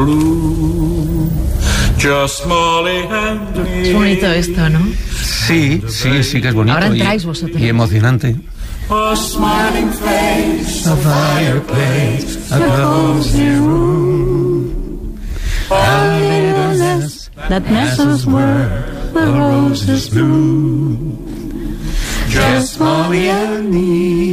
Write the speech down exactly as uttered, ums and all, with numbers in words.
Just Molly and me. Es bonito esto, ¿no? Sí, sí, sí que es bonito. Ahora entráis y, vosotros. Y emocionante. A smiling face, A fireplace, a cozy room, a little less that messes where the roses bloom. Just Molly and me.